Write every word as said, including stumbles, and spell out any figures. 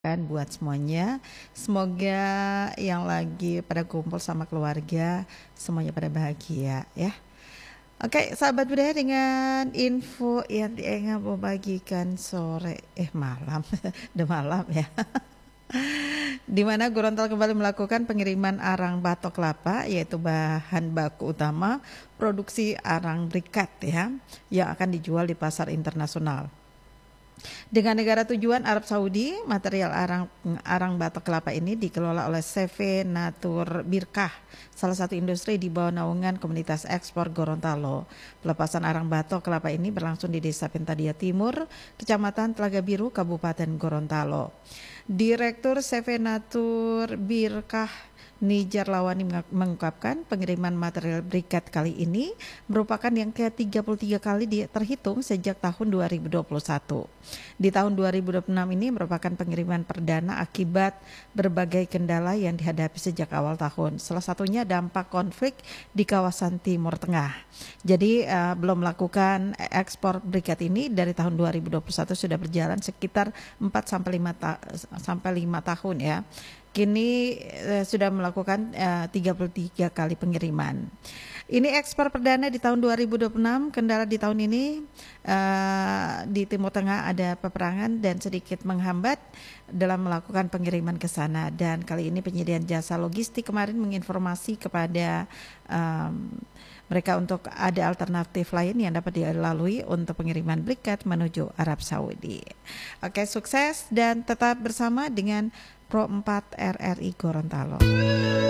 Kan buat semuanya, semoga yang lagi pada kumpul sama keluarga semuanya pada bahagia ya. Oke, sahabat budaya, dengan info yang Enga mau bagikan sore eh malam, udah malam ya. Di mana Gorontalo kembali melakukan pengiriman arang batok kelapa, yaitu bahan baku utama produksi arang brikat ya, yang akan dijual di pasar internasional. Dengan negara tujuan Arab Saudi, material arang arang batok kelapa ini dikelola oleh C V Natur Birkah, salah satu industri di bawah naungan Komunitas Ekspor Gorontalo. Pelepasan arang batok kelapa ini berlangsung di Desa Pentadia Timur, Kecamatan Telaga Biru, Kabupaten Gorontalo. Direktur C V Natur Birkah Nijar Lawani mengungkapkan pengiriman material brikat kali ini merupakan yang ke tiga puluh tiga kali terhitung sejak tahun dua ribu dua puluh satu. Di tahun dua ribu dua puluh enam ini merupakan pengiriman perdana akibat berbagai kendala yang dihadapi sejak awal tahun. Salah satunya dampak konflik di kawasan Timur Tengah. Jadi uh, belum melakukan ekspor brikat ini dari tahun dua ribu dua puluh satu, sudah berjalan sekitar empat sampai lima tahun ya. Kini eh, sudah melakukan eh, tiga puluh tiga kali pengiriman. Ini ekspor perdana di tahun dua ribu dua puluh enam. Kendala di tahun ini eh, di Timur Tengah ada peperangan dan sedikit menghambat dalam melakukan pengiriman ke sana. Dan kali ini penyediaan jasa logistik kemarin menginformasi kepada um, mereka untuk ada alternatif lain yang dapat dilalui untuk pengiriman brikat menuju Arab Saudi. Oke, sukses dan tetap bersama dengan Pro empat R R I Gorontalo.